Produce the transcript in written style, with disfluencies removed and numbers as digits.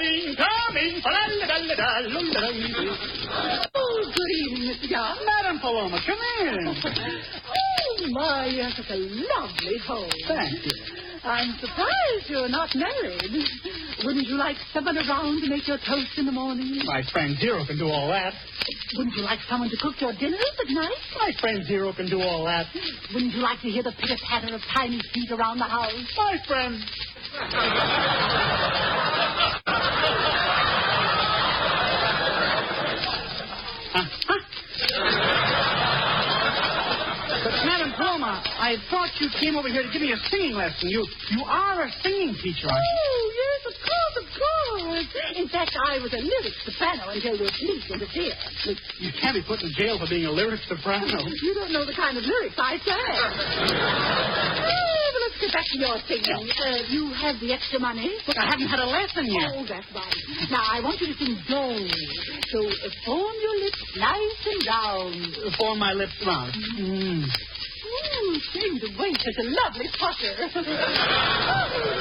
coming. Oh, good evening, Mr. Young. Madam Paloma, come in. Oh, my, yes, it's a lovely home. Thank you. I'm surprised you're not married. Wouldn't you like someone around to make your toast in the morning? My friend Zero can do all that. Wouldn't you like someone to cook your dinners at night? My friend Zero can do all that. Wouldn't you like to hear the pitter-patter of tiny feet around the house? My friend... But, Madam Paloma, I thought you came over here to give me a singing lesson. You are a singing teacher, aren't you? Oh, yes, of course, of course. In fact, I was a lyric soprano until your police interfered. Look, you can't be put in jail for being a lyric soprano. You don't know the kind of lyrics I sang. Well, let's get back to your singing. You have the extra money? Look, I haven't had a lesson yet. Oh, that's right. Now, I want you to sing do. So, form your lips nice and round. Form my lips round. Ooh, shame to waste such a lovely pucker.